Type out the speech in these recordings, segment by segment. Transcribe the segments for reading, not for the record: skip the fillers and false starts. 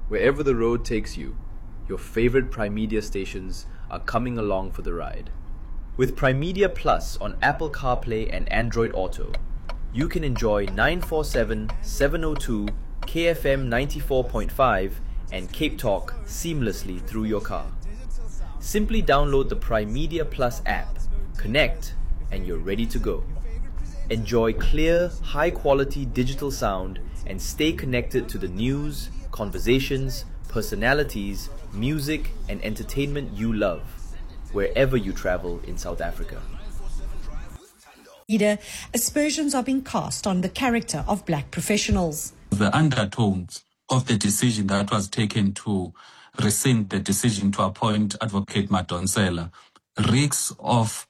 Wherever the road takes you, your favorite Primedia stations are coming along for the ride. With Primedia Plus on Apple CarPlay and Android Auto, you can enjoy 947, 702, KFM 94.5 and Cape Talk seamlessly through your car. Simply download the Primedia Plus app, connect, and you're ready to go. Enjoy clear, high-quality digital sound and stay connected to the news, conversations, personalities, music, and entertainment you love, wherever you travel in South Africa. Aspersions are being cast on the character of black professionals. The undertones of the decision that was taken to rescind the decision to appoint Advocate Madonsela reeks of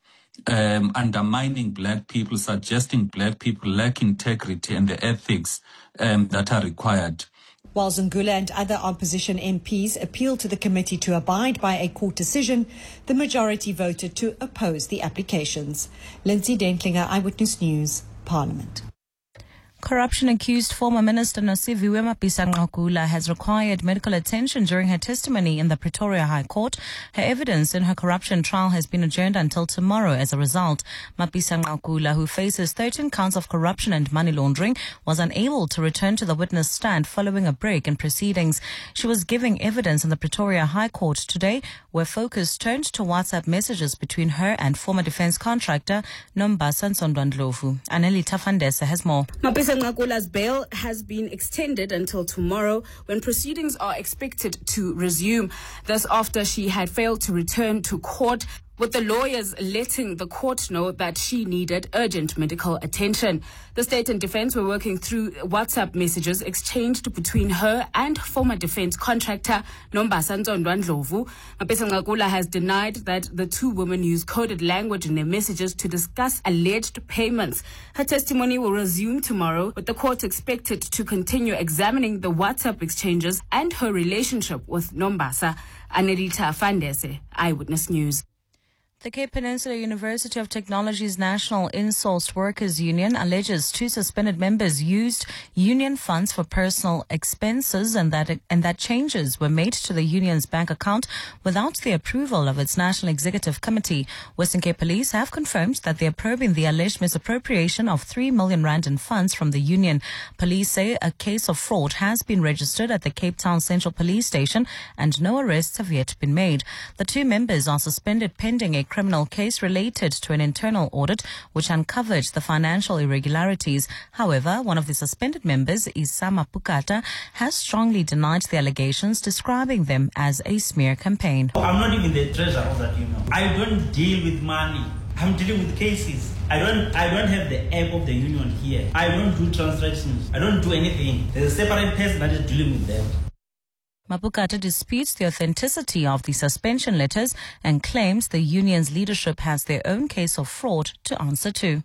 undermining black people, suggesting black people lack integrity and the ethics that are required. While Zungula and other opposition MPs appealed to the committee to abide by a court decision, the majority voted to oppose the applications. Lindsay Dentlinger, Eyewitness News, Parliament. Corruption-accused former Minister Nosiviwe Mapisa-Nqakula has required medical attention during her testimony in the Pretoria High Court. Her evidence in her corruption trial has been adjourned until tomorrow. As a result, Mapisa-Nqakula, who faces 13 counts of corruption and money laundering, was unable to return to the witness stand following a break in proceedings. She was giving evidence in the Pretoria High Court today, where focus turned to WhatsApp messages between her and former defense contractor Nombasa Ntsondwandlovu. Aneli Tafandesa has more. Nqakula's bail has been extended until tomorrow, when proceedings are expected to resume. This after she had failed to return to court, with the lawyers letting the court know that she needed urgent medical attention. The state and defense were working through WhatsApp messages exchanged between her and former defense contractor Nombasa Ntsondwandlovu. Mapisa-Nqakula has denied that the two women used coded language in their messages to discuss alleged payments. Her testimony will resume tomorrow, with the court expected to continue examining the WhatsApp exchanges and her relationship with Nombasa. Anelita Fandese, Eyewitness News. The Cape Peninsula University of Technology's National Insourced Workers Union alleges two suspended members used union funds for personal expenses and that changes were made to the union's bank account without the approval of its National Executive Committee. Western Cape Police have confirmed that they are probing the alleged misappropriation of 3 million rand in funds from the union. Police say a case of fraud has been registered at the Cape Town Central Police Station and no arrests have yet been made. The two members are suspended pending a criminal case related to an internal audit which uncovered the financial irregularities. However, one of the suspended members, Isama Pukata, has strongly denied the allegations, describing them as a smear campaign. I'm not even the treasurer of that union. I don't deal with money. I'm dealing with cases. I don't have the app of the union here. I don't do transactions. I don't do anything. There's a separate person that is dealing with them. Mapukata disputes the authenticity of the suspension letters and claims the union's leadership has their own case of fraud to answer to.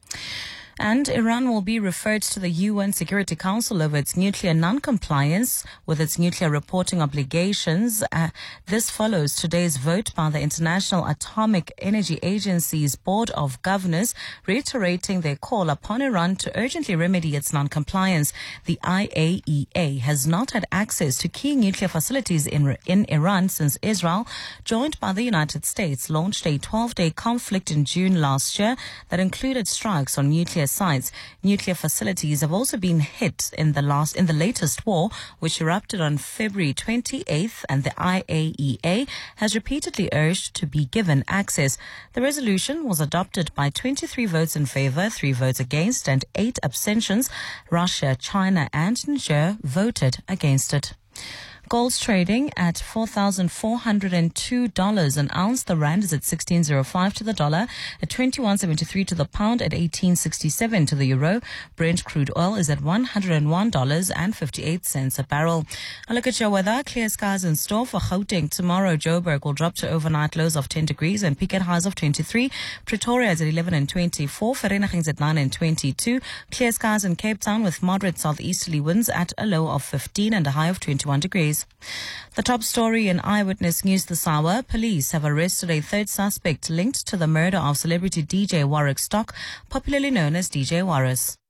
And Iran will be referred to the UN Security Council over its nuclear non-compliance with its nuclear reporting obligations. This follows today's vote by the International Atomic Energy Agency's Board of Governors, reiterating their call upon Iran to urgently remedy its non-compliance. The IAEA has not had access to key nuclear facilities in Iran since Israel, joined by the United States, launched a 12-day conflict in June last year that included strikes on nuclear sites. Nuclear facilities have also been hit in the latest war, which erupted on February 28th, and the IAEA has repeatedly urged to be given access. The resolution was adopted by 23 votes in favor, 3 votes against, and 8 abstentions. Russia, China, and Niger voted against it. Gold's trading at $4,402 an ounce. The rand is at 16.05 to the dollar, at 21.73 to the pound, at 18.67 to the euro. Brent crude oil is at $101.58 a barrel. A look at your weather. Clear skies in store for Gauteng. Tomorrow, Joburg will drop to overnight lows of 10 degrees and peak at highs of 23. Pretoria is at 11 and 24. Vereeniging is at 9 and 22. Clear skies in Cape Town with moderate southeasterly winds at a low of 15 and a high of 21 degrees. The top story in Eyewitness News this hour: police have arrested a third suspect linked to the murder of celebrity DJ Warwick Stock, popularly known as DJ Warris.